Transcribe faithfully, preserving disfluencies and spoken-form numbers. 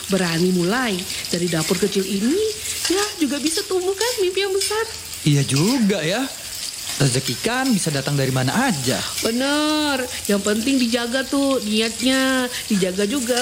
berani mulai. Dari dapur kecil ini, ya juga bisa tumbuhkan mimpi yang besar. Iya juga ya. Rezeki kan bisa datang dari mana aja. Bener, yang penting dijaga tuh niatnya. Dijaga juga